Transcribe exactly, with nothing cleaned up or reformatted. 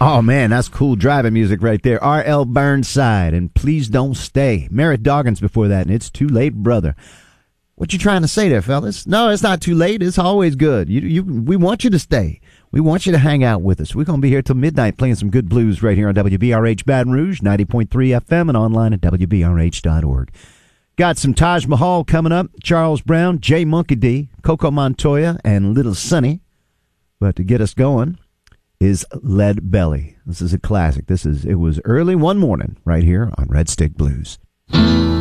Oh, man, that's cool driving music right there. R L Burnside and Please Don't Stay. Merritt Doggins before that, and It's Too Late, Brother. What you trying to say there, fellas? No, it's not too late. It's always good. You, you, we want you to stay. We want you to hang out with us. We're going to be here till midnight playing some good blues right here on W B R H Baton Rouge, ninety point three F M, and online at W B R H dot org. Got some Taj Mahal coming up, Charles Brown, Jay Monkey D, Coco Montoya, and Little Sonny. But to get us going is Lead Belly. This is a classic. This is It Was Early One Morning right here on Red Stick Blues.